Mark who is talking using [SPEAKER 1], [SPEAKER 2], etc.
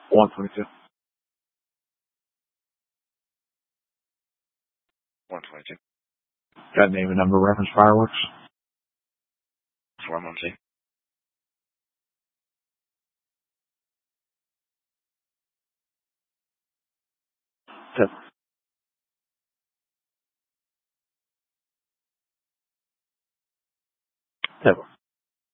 [SPEAKER 1] 122.
[SPEAKER 2] 122.
[SPEAKER 1] Got name and number reference fireworks?
[SPEAKER 2] 412.
[SPEAKER 1] Tip.